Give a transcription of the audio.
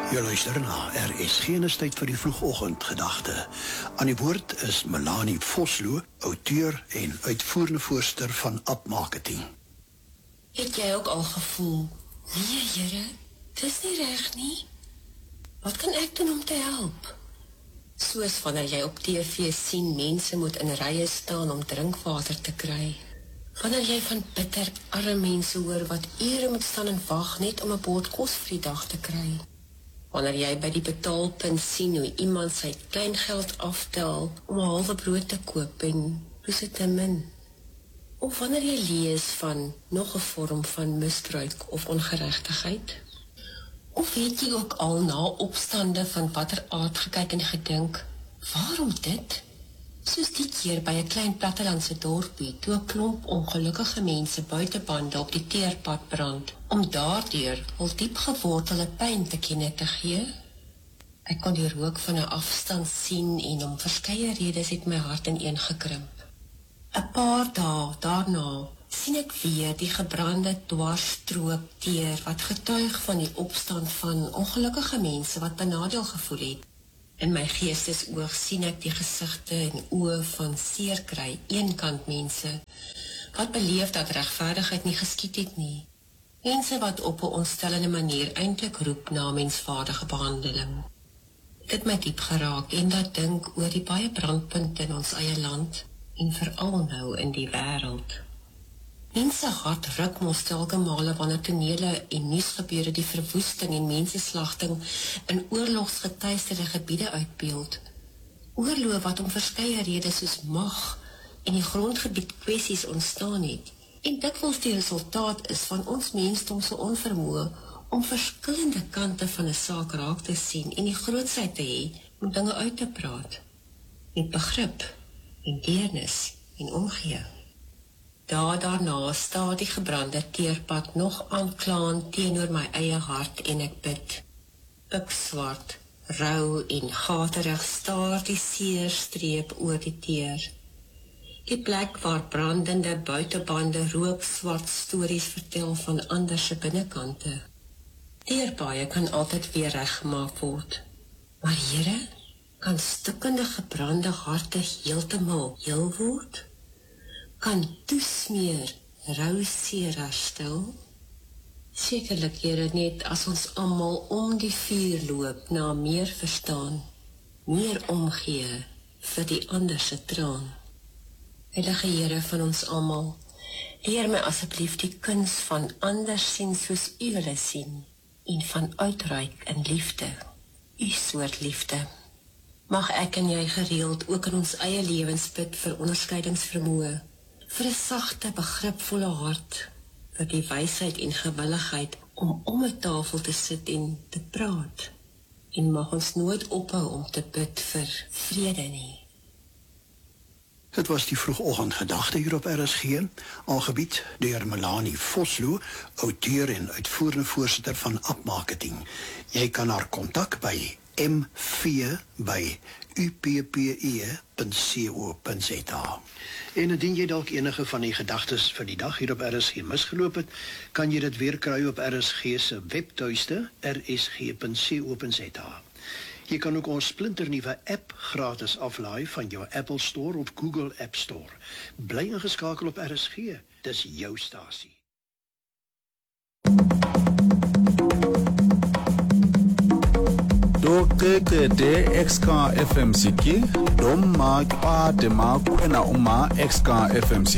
Jy luister na RSG en is tyd vir die vroegoggendgedagte. Aan die woord is Melanie Vosloo, outeur en uitvoerende voorsteur van App Marketing. Het jy ook al gevoel, nee Here, dis nie reg nie? Wat kan ek doen om te help? Soos wanneer jy op TV sien mense moet in rye staan om drinkwater te kry. Wanneer jy van bitter arme mense hoor wat ure moet staan en wag net om 'n bord kos vir die dag te kry. Wanneer jy by die betaalpunt sien hoe iemand sy kleingeld aftel om 'n halwe brood te koop en dis dit te min. Of wanneer jy lees van nog 'n vorm van misbruik of ongeregtigheid. Of het jy ook al na opstande van watter aard gekyk en gedink, waarom dit? Soos die keer by 'n klein plattelandse dorpie, toe 'n klomp ongelukkige mense buitebande op die teerpad brand, om daardeur hul diep gewortelde pyn te kenne te gee. Ek kon die rook van 'n afstand sien en om verskeie redes het my hart ineengekrimp. 'n Paar dae daarna sien ek weer die gebrande dwarsstroop teer wat getuig van die opstand van ongelukkige mense wat benadeel gevoel het. In my geestesoog sien ek die gesigte en oë van seerkry eenkant mense wat beleef dat regverdigheid nie geskied het nie. Mense wat op 'n ontstellende manier eintlik roep na menswaardige behandeling. Dit het my diep geraak en dat dink oor die baie brandpunte in ons eie land en veral nou in die wêreld. Mense hart ruk mos telke male wanneer tonele en nuusgebeure die verwoesting en menseslagting in oorlogsgetuisterde gebiede uitbeeld. Oorloë wat om verskeie redes soos mag en die grondgebied kwessies ontstaan het. En dikwels die resultaat is van ons mensdom se onvermoë om verskillende kante van 'n saak raak te sien en die grootsheid te hê om dinge uit te praat. Met begrip en deernis en omgee. Daarna staar die gebrande teerpad nog aanklaand teenoor my eie hart en ek bid. Pikswart, rou en gaterig staar die seerstreep oor die teer. Die plek waar brandende buitebande rookswart stories vertel van ander se binnekante. Teerpaaie kan altyd weer reggemaak word. Maar Here, kan stukkende gebrande harte heeltemal heel word? Kan toesmeer rou seer herstel? Sekerlik, Here, net as ons almal om die vuur loop na meer verstaan, meer omgee vir die ander se traan. Heilige Here van ons almal, leer my asseblief die kuns van anders sien soos U wil sien en van uitreik in liefde, U soort liefde. Mag ek en jy gereeld ook in ons eie lewens bid vir onderskeidingsvermoë, vir 'n sagte, begripvolle hart, vir die wysheid en gewilligheid om 'n tafel te sit en te praat. En mag ons nooit ophou om te bid vir vrede nie. Dit was die vroegoggendgedagte hier op RSG, aangebied deur Melanie Vosloo, outeur en uitvoerende voorsitter van App Marketing. Jy kan haar kontak by mv@uppe.co.za. En indien jy dalk enige van die gedagtes vir die dag hier op RSG misgeloop het, kan jy dit weer kry op RSG se webtuiste, rsg.co.za. Jy kan ook ons splinternuwe app gratis aflaai van jou Apple Store of Google App Store. Bly ingeskakel op RSG, dis jou stasie. Dokekede XK FMC ki, dom ma kwa de ma kwena uma XK FMC.